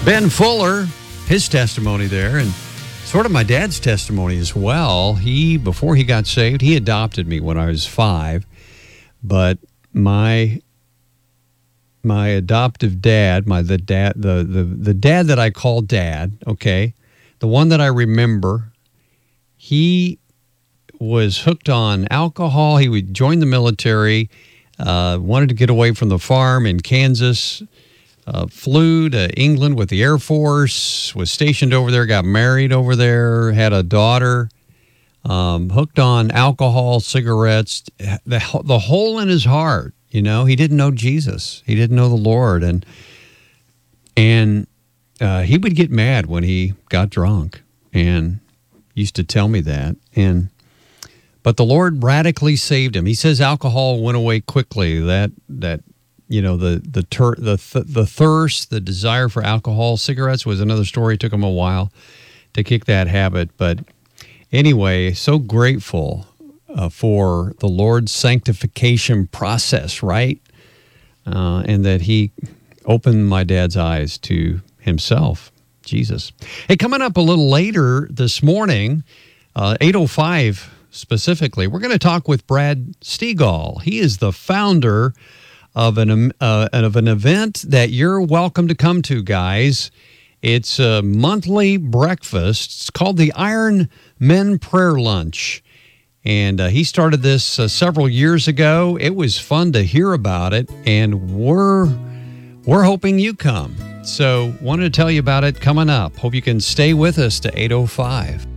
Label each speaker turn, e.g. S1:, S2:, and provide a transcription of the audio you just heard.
S1: Ben Fuller, his testimony there, and sort of my dad's testimony as well. Before he got saved, he adopted me when I was 5, but my adoptive dad, the dad that I call dad, okay, the one that I remember, he was hooked on alcohol. He would join the military, wanted to get away from the farm in Kansas, flew to England with the Air Force, was stationed over there, got married over there, had a daughter, hooked on alcohol, cigarettes, the hole in his heart. You know, he didn't know Jesus. He didn't know the Lord. And he would get mad when he got drunk and used to tell me that. But the Lord radically saved him. He says alcohol went away quickly. That you know, the thirst, the desire for alcohol, cigarettes was another story. It took him a while to kick that habit. But anyway, so grateful for the Lord's sanctification process, right? And that he opened my dad's eyes to himself, Jesus. Hey, coming up a little later this morning, 8:05 specifically, we're going to talk with Brad Stegall. He is the founder of an event that you're welcome to come to, guys. It's a monthly breakfast. It's called the Iron Men Prayer Lunch. And he started this several years ago. It was fun to hear about it, and we're hoping you come. So wanted to tell you about it coming up. Hope you can stay with us to 8:05.